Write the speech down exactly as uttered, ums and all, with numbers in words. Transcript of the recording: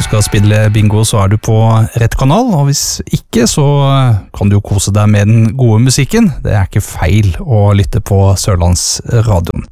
du skal spille bingo, så er du på rett kanal, og hvis ikke, så kan du jo kose deg med den gode musikken. Det er ikke feil å lytte på Sørlandsradioen.